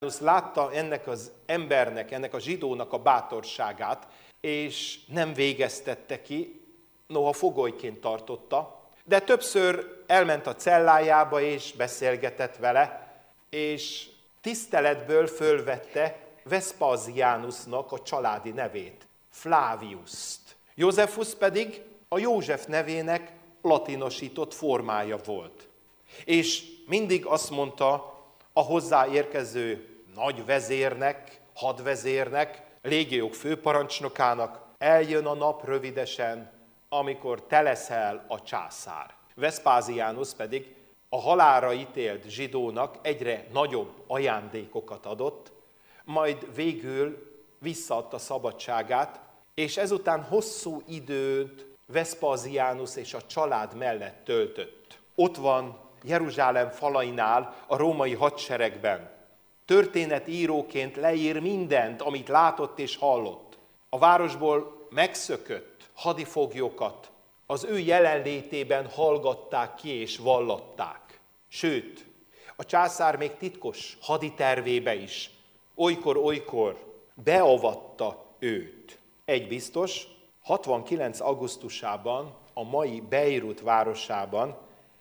látta ennek az embernek, ennek a zsidónak a bátorságát, és nem végeztette ki, noha fogolyként tartotta, de többször elment a cellájába és beszélgetett vele, és tiszteletből fölvette Vespasianusnak a családi nevét, Flaviust. Józsefus pedig a József nevének latinosított formája volt. És mindig azt mondta a hozzáérkező nagy vezérnek, hadvezérnek, légiók főparancsnokának, eljön a nap rövidesen, amikor te leszel a császár. Vespasianus pedig a halálra ítélt zsidónak egyre nagyobb ajándékokat adott, majd végül visszaadta szabadságát, és ezután hosszú időt Vespasianus és a család mellett töltött. Ott van Jeruzsálem falainál, a római hadseregben. Történetíróként leír mindent, amit látott és hallott. A városból megszökött hadifoglyokat az ő jelenlétében hallgatták ki és vallatták. Sőt, a császár még titkos haditervébe is olykor-olykor beavatta őt. Egy biztos, 69. augusztusában, a mai Beirut városában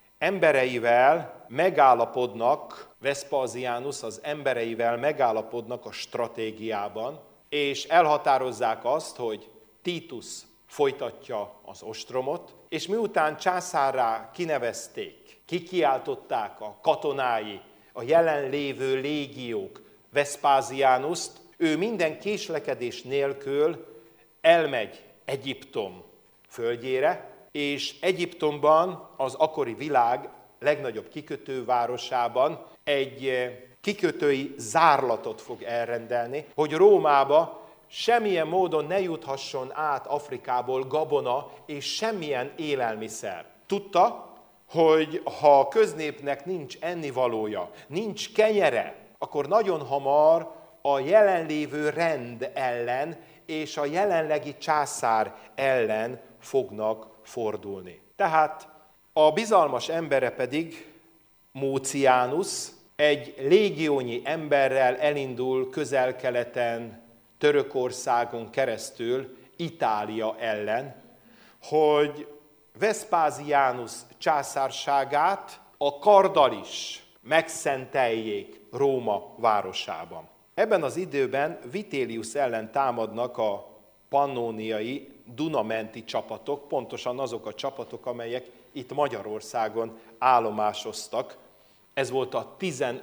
embereivel megállapodnak, Vespasianus az embereivel megállapodnak a stratégiában, és elhatározzák azt, hogy Titus folytatja az ostromot, és miután császárrá kinevezték, kikiáltották a katonái, a jelenlévő légiók Vespasianust, ő minden késlekedés nélkül elmegy Egyiptom földjére, és Egyiptomban, az akkori világ legnagyobb kikötővárosában egy kikötői zárlatot fog elrendelni, hogy Rómába semmilyen módon ne juthasson át Afrikából gabona és semmilyen élelmiszer. Tudta, hogy ha a köznépnek nincs ennivalója, nincs kenyere, akkor nagyon hamar a jelenlévő rend ellen és a jelenlegi császár ellen fognak fordulni. Tehát a bizalmas embere pedig, Móciánus, egy légiónyi emberrel elindul Közel-Keleten, Törökországon keresztül Itália ellen, hogy Vespasianus császárságát a karddal is megszenteljék Róma városában. Ebben az időben Vitellius ellen támadnak a pannóniai Duna-menti csapatok, pontosan azok a csapatok, amelyek itt Magyarországon állomásoztak. Ez volt a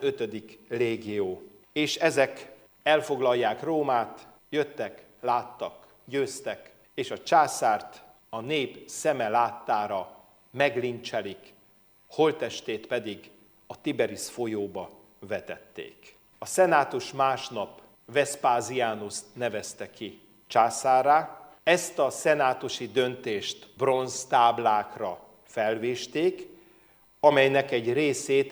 15. légió. És ezek elfoglalják Rómát, jöttek, láttak, győztek, és a császárt a nép szeme láttára meglincselik, holttestét pedig a Tiberis folyóba vetették. A szenátus másnap Vespasianust nevezte ki császárrá, ezt a szenátusi döntést bronztáblákra felvésték, amelynek egy részét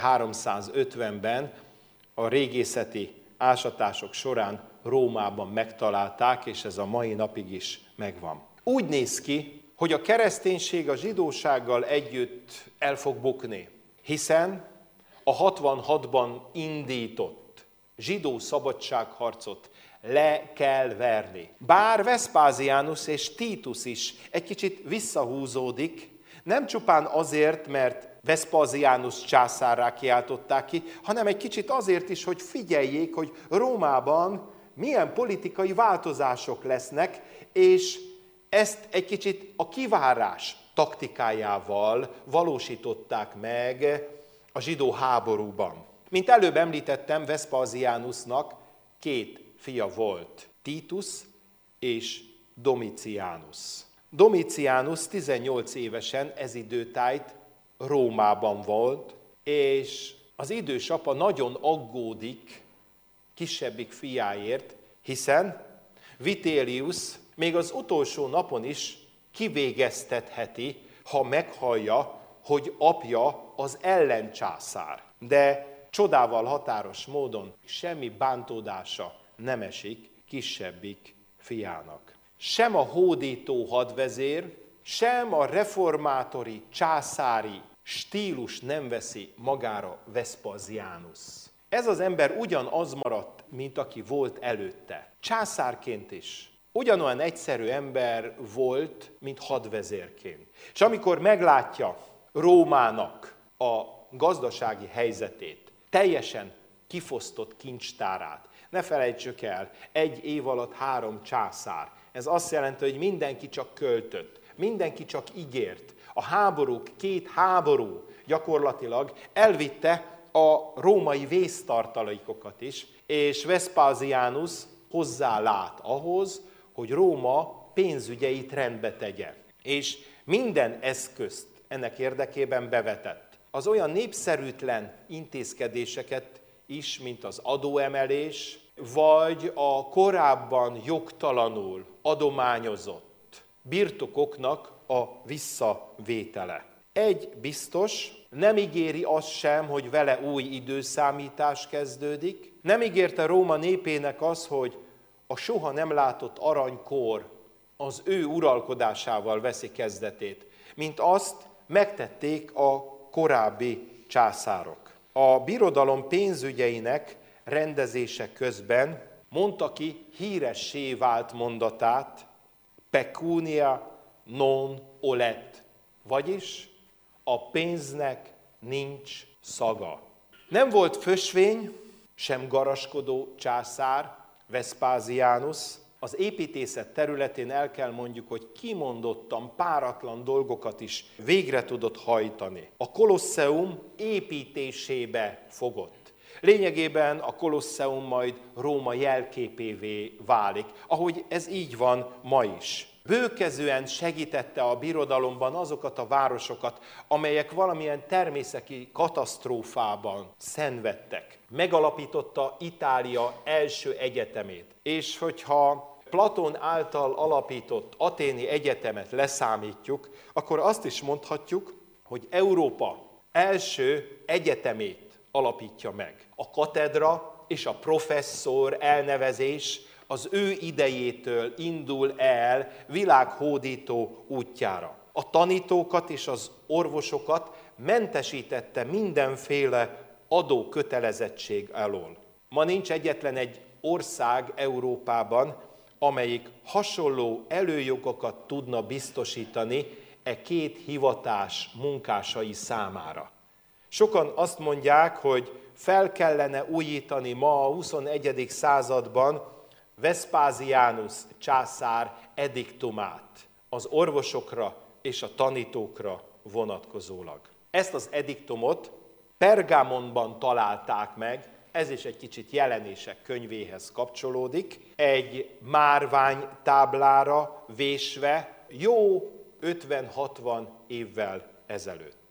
1350-ben a régészeti ásatások során Rómában megtalálták, és ez a mai napig is megvan. Úgy néz ki, hogy a kereszténység a zsidósággal együtt el fog bukni, hiszen a 66-ban indított zsidó szabadságharcot le kell verni. Bár Vespasianus és Titus is egy kicsit visszahúzódik, nem csupán azért, mert Vespasianus császárrá kiáltották ki, hanem egy kicsit azért is, hogy figyeljék, hogy Rómában milyen politikai változások lesznek, és ezt egy kicsit a kivárás taktikájával valósították meg a zsidó háborúban. Mint előbb említettem, Vespasianusnak 2 fia volt, Titus és Domitianus. Domitianus 18 évesen ez időtájt Rómában volt, és az idősapa nagyon aggódik kisebbik fiáért, hiszen Vitellius még az utolsó napon is kivégeztetheti, ha meghallja, hogy apja az ellencsászár. De csodával határos módon semmi bántódása nem esik kisebbik fiának. Sem a hódító hadvezér, sem a reformátori, császári stílus nem veszi magára Vespasianus. ez az ember ugyanaz maradt, mint aki volt előtte. Császárként is. Ugyanolyan egyszerű ember volt, mint hadvezérként. És amikor meglátja Rómának a gazdasági helyzetét, teljesen kifosztott kincstárát, ne felejtsük el, 1 év alatt 3 császár. Ez azt jelenti, hogy mindenki csak költött, mindenki csak ígért. A háborúk, 2 háború gyakorlatilag elvitte a római vésztartalékokat is, és Vespasianus hozzálát ahhoz, hogy Róma pénzügyeit rendbe tegye. És minden eszközt ennek érdekében bevetett. Az olyan népszerűtlen intézkedéseket is, mint az adóemelés, vagy a korábban jogtalanul adományozott birtokoknak a visszavétele. Egy biztos, nem ígéri azt sem, hogy vele új időszámítás kezdődik. Nem ígérte Róma népének az, hogy a soha nem látott aranykor az ő uralkodásával veszi kezdetét, mint azt megtették a korábbi császárok. A birodalom pénzügyeinek rendezése közben mondta ki híressé vált mondatát, pecunia non olet, vagyis a pénznek nincs szaga. Nem volt fösvény, sem garaskodó császár, Vespasianus. Az építészet területén el kell mondjuk, hogy kimondottan páratlan dolgokat is végre tudott hajtani. A Kolosseum építésébe fogott. Lényegében a Kolosseum majd Róma jelképévé válik, ahogy ez így van ma is. Bőkezően segítette a birodalomban azokat a városokat, amelyek valamilyen természeti katasztrófában szenvedtek. Megalapította Itália első egyetemét. És hogyha Platón által alapított Athéni egyetemet leszámítjuk, akkor azt is mondhatjuk, hogy Európa első egyetemét alapítja meg. A katedra és a professzor elnevezés az ő idejétől indul el világhódító útjára. A tanítókat és az orvosokat mentesítette mindenféle adókötelezettség alól. Ma nincs egyetlen egy ország Európában, amelyik hasonló előjogokat tudna biztosítani e 2 hivatás munkásai számára. Sokan azt mondják, hogy fel kellene újítani ma a 21. században Vespasianus császár ediktumát az orvosokra és a tanítókra vonatkozólag. Ezt az ediktumot Pergamonban találták meg, ez is egy kicsit Jelenések könyvéhez kapcsolódik, egy márványtáblára vésve jó 50-60 évvel ezelőtt.